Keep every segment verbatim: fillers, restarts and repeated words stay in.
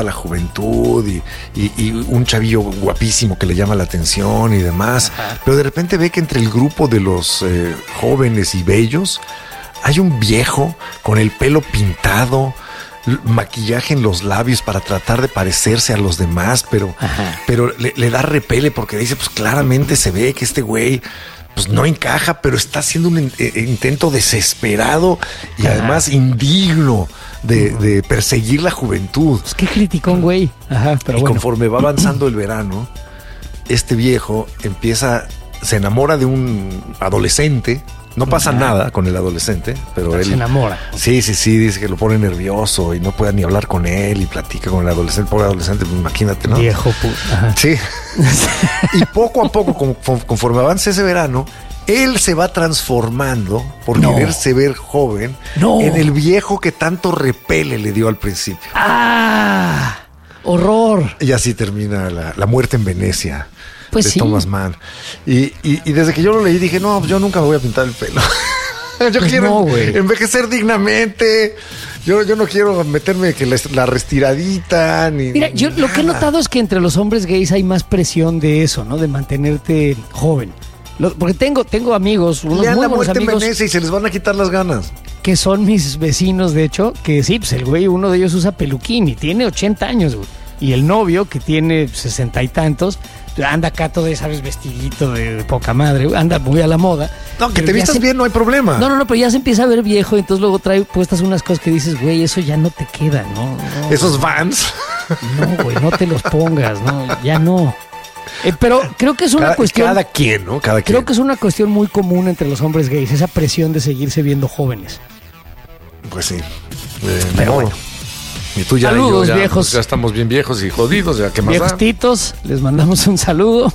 la juventud y, y, y un chavillo guapísimo que le llama la atención y demás. Ajá. Pero de repente ve que entre el grupo de los eh, jóvenes y bellos hay un viejo con el pelo pintado, maquillaje en los labios para tratar de parecerse a los demás, pero, pero le, le da repele porque dice, pues claramente se ve que este güey pues no encaja, pero está haciendo un in- intento desesperado y Ajá. además indigno de, de perseguir la juventud. Pues qué criticón, güey. Ajá, pero y bueno. Conforme va avanzando el verano, este viejo empieza, se enamora de un adolescente. No pasa Ajá. nada con el adolescente, pero, pero él se enamora. Sí, sí, sí, dice que lo pone nervioso y no puede ni hablar con él y platica con el adolescente. Pobre adolescente, pues imagínate, ¿no? Viejo puto. Sí. Y poco a poco, conforme avanza ese verano, él se va transformando por no. quererse ver joven no. en el viejo que tanto repele le dio al principio. ¡Ah! ¡Horror! Y así termina la, la muerte en Venecia. Pues de sí. Thomas Mann. Y, y, y desde que yo lo leí dije, no, yo nunca me voy a pintar el pelo. Yo pues quiero no, envejecer dignamente. Yo, yo no quiero meterme que la, la restiradita ni. Mira, yo nada. Lo que he notado es que entre los hombres gays hay más presión de eso, ¿no? De mantenerte joven. Lo, porque tengo, tengo amigos, unos Lean muy La buenos muerte amigos en Venecia y se les van a quitar las ganas. Que son mis vecinos, de hecho, que sí, pues el güey, uno de ellos usa peluquín y tiene ochenta años, güey. Y el novio, que tiene sesenta y tantos, anda acá todo, sabes, vestidito de, de poca madre, anda muy a la moda. No, que te vistas se... bien, no hay problema. No, no, no, pero ya se empieza a ver viejo, entonces luego trae puestas unas cosas que dices, güey, eso ya no te queda, ¿no? no Esos Vans. No, güey, no te los pongas, no, ya no. Eh, pero creo que es una cada, cuestión... Cada quien, ¿no? Cada creo quien. que es una cuestión muy común entre los hombres gays, esa presión de seguirse viendo jóvenes. Pues sí. Eh, pero no. bueno. Y tú ya, saludos, y yo ya, viejos. Pues ya estamos bien viejos y jodidos, ya que más viejos da? titos, les mandamos un saludo.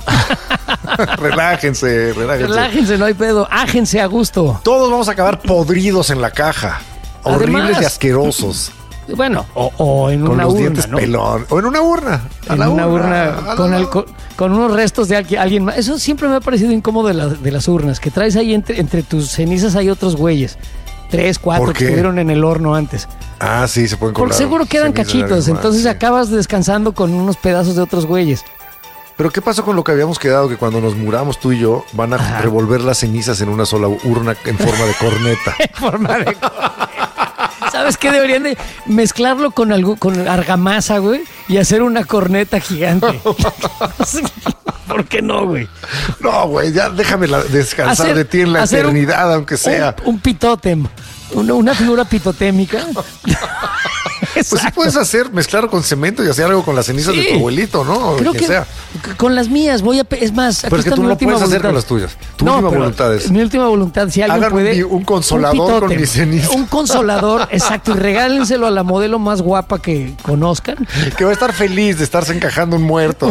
relájense, relájense. Relájense, no hay pedo. Ájense a gusto. Todos vamos a acabar podridos en la caja. Horribles Además, y asquerosos. Bueno, o, o en con una los urna, dientes ¿no? pelón. O en una urna. A en la una urna, urna, con, el, con, con unos restos de alguien, alguien más. Eso siempre me ha parecido incómodo de, la, de las urnas, que traes ahí entre, entre tus cenizas hay otros güeyes. Tres, cuatro que estuvieron en el horno antes. Ah, sí, se pueden colar. Porque seguro quedan cachitos, entonces sí. acabas descansando con unos pedazos de otros güeyes. Pero ¿qué pasó con lo que habíamos quedado? Que cuando nos muramos tú y yo, van a Ajá. revolver las cenizas en una sola urna en forma de corneta. En forma de corneta. ¿Sabes qué? Deberían de mezclarlo con algo, con argamasa, güey, y hacer una corneta gigante. ¿Por qué no, güey? No, güey, ya déjame la, descansar hacer, de ti en la eternidad, un, aunque sea. Un, un pitótem, una, una figura pitotémica. Pues sí puedes hacer, mezclar con cemento y hacer algo con las cenizas sí. de tu abuelito, ¿no? O Creo que sea. Con las mías, voy a... Es más, aquí pero es que está tú mi no última puedes voluntad. hacer con las tuyas. Tu no, última voluntad es... Mi última voluntad, si alguien hagan puede... Un, un consolador un con mis cenizas. Un consolador, exacto, y regálenselo a la modelo más guapa que conozcan. Que va a estar feliz de estarse encajando un muerto.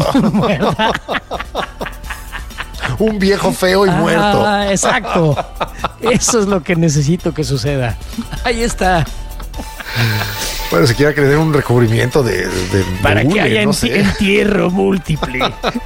Un viejo feo y ah, muerto. Exacto. Eso es lo que necesito que suceda. Ahí está. Bueno, si quiera que le den un recubrimiento de, de para de que hule, haya no enti- sé. entierro múltiple.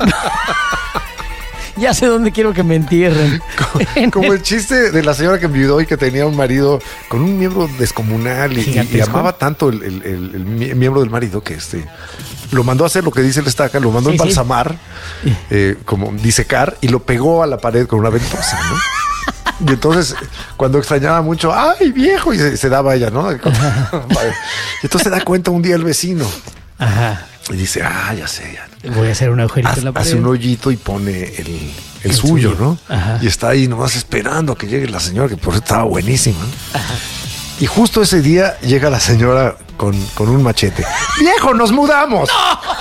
Ya sé dónde quiero que me entierren. Como, como el chiste de la señora que enviudó y que tenía un marido con un miembro descomunal y, y, y amaba tanto el, el, el, el miembro del marido que este lo mandó a hacer lo que dice el estaca, lo mandó a sí, embalsamar, sí. eh, como disecar, y lo pegó a la pared con una ventosa, ¿no? Y entonces, cuando extrañaba mucho, ¡ay, viejo! Y se, se daba ella, ¿no? Y entonces se da cuenta un día el vecino. Ajá. Y dice, ah, ya sé, ya. Voy a hacer un agujerito Haz, en la pared. Hace un hoyito y pone el, el, el suyo, suyo, ¿no? Ajá. Y está ahí nomás esperando a que llegue la señora, que por eso estaba buenísima. Ajá. Y justo ese día llega la señora con, con un machete. ¡Viejo, nos mudamos!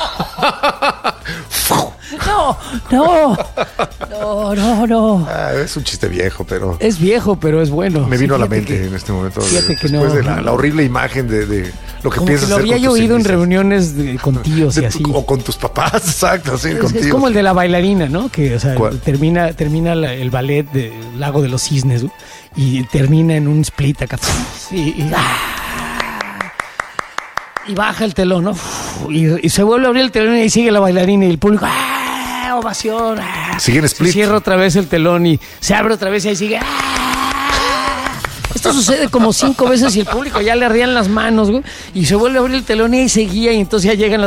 ¡No! ¡No! ¡No, no, no! Ah, es un chiste viejo, pero... Es viejo, pero es bueno. Me vino sí, a la mente que, en este momento. Fíjate que después no. de la, la horrible imagen de, de lo que como piensas que lo hacer había con yo tus oído en cenizas. reuniones de, con tíos y así. O con tus papás, exacto, sí, es, contigo. Es como el de la bailarina, ¿no? Que, o sea, ¿cuál? termina, termina la, el ballet de Lago de los Cisnes, ¿no? Y termina en un split acá. Y, y, ¡ah! Y baja el telón, ¿no? Y, y se vuelve a abrir el telón y sigue la bailarina y el público. ¡Ah! Ovación. ¡Ah! Sigue en split. Se cierra otra vez el telón y se abre otra vez y ahí sigue. ¡Ah! Esto sucede como cinco veces y el público ya le ardían las manos, güey. Y se vuelve a abrir el telón y ahí seguía. Y entonces ya llegan las